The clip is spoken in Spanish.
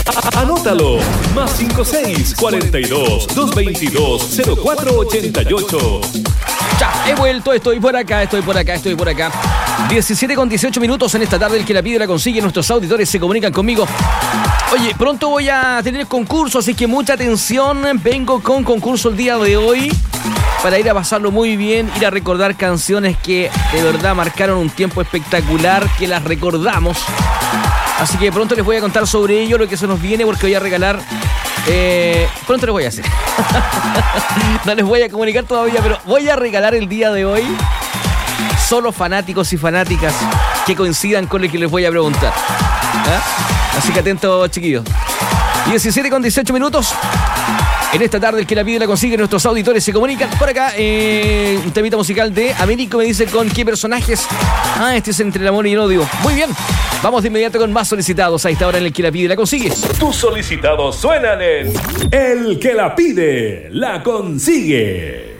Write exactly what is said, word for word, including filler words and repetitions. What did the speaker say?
Anótalo. Más cinco seis cuarenta y dos, doscientos veintidós, cero cuatro ochenta y ocho. Ya, he vuelto, estoy por acá, estoy por acá, estoy por acá. diecisiete con dieciocho minutos en esta tarde. El que la pide la consigue. Nuestros auditores se comunican conmigo. Oye, pronto voy a tener concurso, así que mucha atención. Vengo con concurso el día de hoy para ir a pasarlo muy bien, ir a recordar canciones que de verdad marcaron un tiempo espectacular, que las recordamos. Así que pronto les voy a contar sobre ello, lo que se nos viene, porque voy a regalar... Eh, pronto les voy a hacer. No les voy a comunicar todavía, pero voy a regalar el día de hoy solo fanáticos y fanáticas que coincidan con lo que les voy a preguntar. ¿Ah? Así que atentos, chiquillos. diecisiete con dieciocho minutos. En esta tarde el que la pide la consigue. Nuestros auditores se comunican por acá. Eh, un temita musical de Américo. Me dice con qué personajes. Ah, este es entre el amor y el odio. Muy bien. Vamos de inmediato con más solicitados a esta hora en el que la pide la consigue. Tus solicitados suenan en El que la pide la consigue.